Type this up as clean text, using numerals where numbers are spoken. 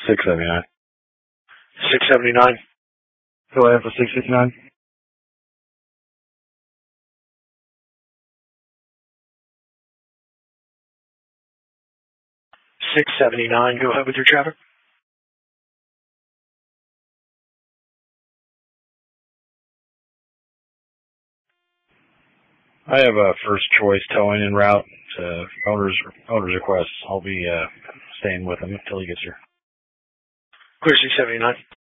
679. 679. Go ahead for 669. 679. Go ahead with your chatter. I have a first choice towing en route to owner's request. I'll be staying with him until he gets here. Clear 679.